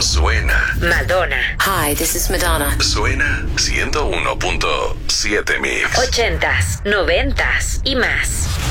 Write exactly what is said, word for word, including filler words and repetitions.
suena. Madonna. Hi, this is Madonna. Suena ciento uno punto siete Mix. Ochentas, noventas y más.